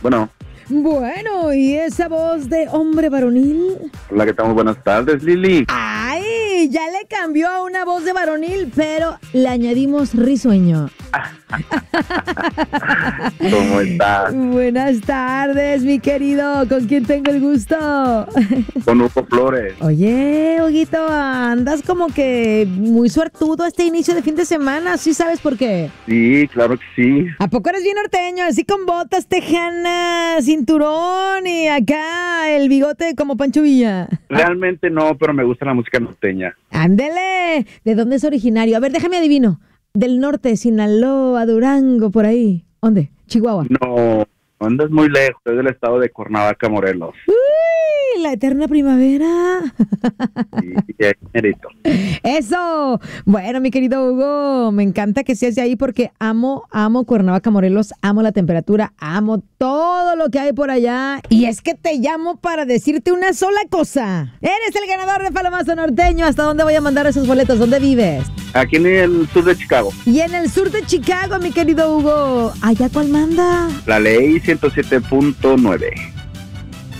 Bueno, Bueno, ¿y esa voz de hombre varonil? hola, ¿qué tal? Muy buenas tardes, Lili. ¡Ay! Ya le cambió a una voz de varonil, pero le añadimos risueño. ¿Cómo estás? Buenas tardes, mi querido. ¿Con quién tengo el gusto? Con Hugo Flores. Oye, Huguito, andas como que muy suertudo este inicio de fin de semana. ¿Sí sabes por qué? Sí, claro que sí. ¿A poco eres bien norteño? Así con botas, tejana, cinturón y acá el bigote como Pancho Villa. Realmente no, pero me gusta la música norteña. ¡Ándele! ¿De dónde es originario? A ver, déjame adivino. Del norte, Sinaloa, Durango, por ahí. ¿Dónde? Chihuahua. No, andas muy lejos, es del estado de Cuernavaca, Morelos. ¡Uy! La eterna primavera. Y es mérito. ¡Eso! Bueno, mi querido Hugo, me encanta que seas de ahí porque amo Cuernavaca, Morelos, amo la temperatura, amo todo lo que hay por allá. Y es que te llamo para decirte una sola cosa. Eres el ganador de Palomazo Norteño. ¿Hasta dónde voy a mandar esos boletos? ¿Dónde vives? Aquí en el sur de Chicago. Y en el sur de Chicago, mi querido Hugo. ¿Allá cuál manda? La ley 107.9.